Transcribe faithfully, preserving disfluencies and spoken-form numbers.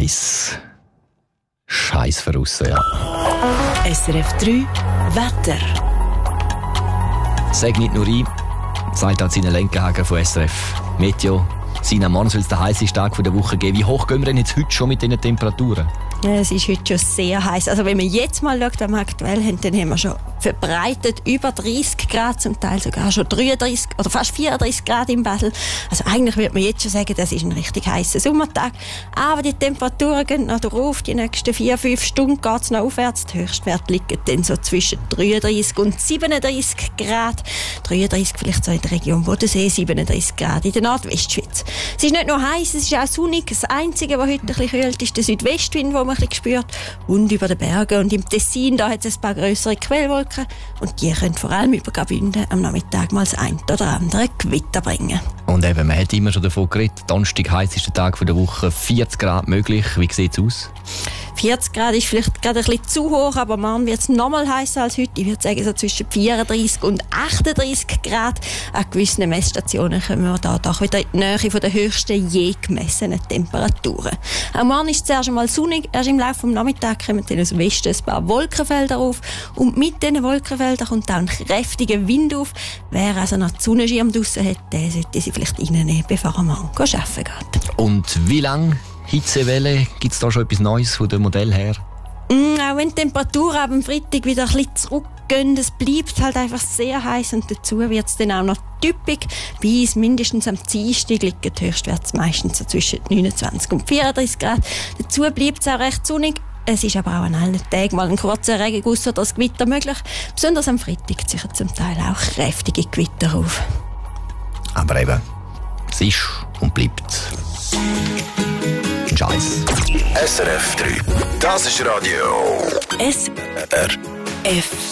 heiß. Scheiß verrissen, ja. S R F drei Wetter. Sag nicht nur ein, sagt auch seine Lenkenhager von S R F Meteo. Sina, morgen soll es den heißesten Tag der Woche geben. Wie hoch gehen wir denn jetzt heute schon mit diesen Temperaturen? Ja, es ist heute schon sehr heiß. Also wenn man jetzt mal schaut, was wir aktuell haben, dann haben wir schon verbreitet über dreißig Grad, zum Teil sogar schon dreiunddreißig oder fast vierunddreißig Grad in Basel. Also eigentlich würde man jetzt schon sagen, das ist ein richtig heißer Sommertag. Aber die Temperaturen gehen noch drauf. Die nächsten vier, fünf Stunden geht es noch aufwärts. Die Höchstwerte liegen dann so zwischen dreiunddreißig und siebenunddreißig Grad. dreiunddreißig vielleicht so in der Region Bodensee, siebenunddreißig Grad in der Nordwestschweiz. Es ist nicht nur heiß, es ist auch sonnig. Das Einzige, was heute ein bisschen kühlt, ist der Südwestwind, den man ein bisschen spürt. Und über den Bergen und im Tessin, da hat es ein paar grössere Quellwolken. Und die können vor allem über Graubünden am Nachmittag mal das ein oder andere Gewitter bringen. Und eben, man hat immer schon davon geredet, Donnerstag, heißester Tag der Woche, vierzig Grad möglich. Wie sieht es aus? vierzig Grad ist vielleicht gerade ein bisschen zu hoch, aber morgen wird es noch mal heißer als heute. Ich würde sagen, so zwischen vierunddreißig und achtunddreißig Grad. An gewissen Messstationen kommen wir da doch wieder in die Nähe von der höchsten je gemessenen Temperaturen. Auch morgen ist es zuerst einmal sonnig. Erst im Laufe des Nachmittags kommen dann aus dem Westen ein paar Wolkenfelder auf. Und mit diesen Wolkenfeldern kommt auch ein kräftiger Wind auf. Wer also noch den Sonnenschirm draussen hat, der sollte sie vielleicht reinnehmen, bevor er morgen arbeiten geht. Und wie lange Hitzewelle? Gibt es da schon etwas Neues von dem Modell her? Mm, auch wenn die Temperaturen am Freitag wieder ein bisschen zurückgehen, es bleibt halt einfach sehr heiß und dazu wird es dann auch noch typisch. Bis mindestens am Dienstag liegen die Höchstwerte meistens so zwischen neunundzwanzig und vierunddreißig Grad. Dazu bleibt es auch recht sonnig. Es ist aber auch an allen Tagen mal ein kurzer Regenguss oder das Gewitter möglich. Besonders am Freitag ziehen zum Teil auch kräftige Gewitter auf. Aber eben, es ist und bleibt ein Scheiß. S R F drei. Das ist Radio S R F